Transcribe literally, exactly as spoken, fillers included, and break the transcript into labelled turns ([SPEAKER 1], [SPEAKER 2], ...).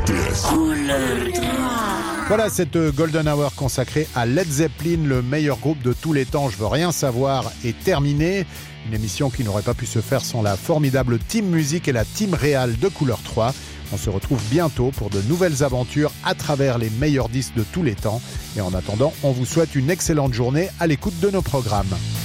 [SPEAKER 1] Voilà, cette Golden Hour consacrée à Led Zeppelin, le meilleur groupe de tous les temps, je veux rien savoir, est terminée. Une émission qui n'aurait pas pu se faire sans la formidable team musique et la team réal de Couleur trois. On se retrouve bientôt pour de nouvelles aventures à travers les meilleurs disques de tous les temps. Et en attendant, on vous souhaite une excellente journée à l'écoute de nos programmes.